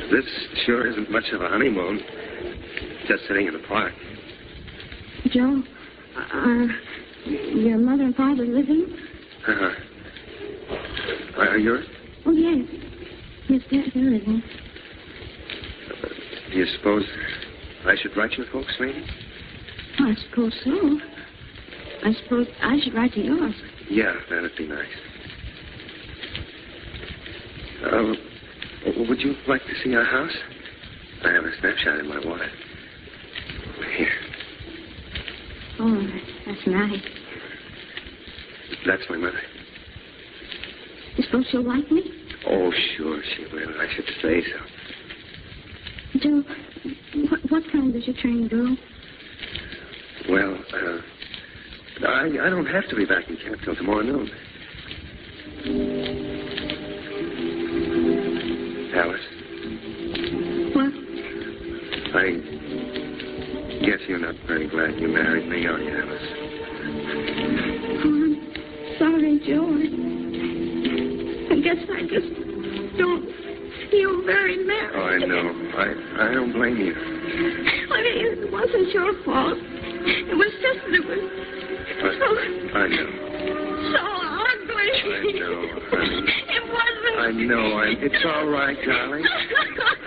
This sure isn't much of a honeymoon. Just sitting in the park. Joe, your mother and father living? Uh-huh. Are yours? Oh, yes. Yes, they're living. Do you suppose I should write your folks, maybe? I suppose so. I suppose I should write to yours. Yeah, that'd be nice. Would you like to see our house? I have a snapshot in my wallet. Here. Oh, that's nice. That's my mother. You suppose she'll like me? Oh, sure she will. I should say so. Joe, what time does your train go? Well, I don't have to be back in camp till tomorrow noon. Alice? What? I guess you're not very glad you married me, are you, Alice? Oh, I'm sorry, Joe. I guess I just don't feel very married. Oh, I know. I don't blame you. I mean, it wasn't your fault. It was just that it was I know. so ugly. I know, honey. It wasn't. I know. It's all right, darling.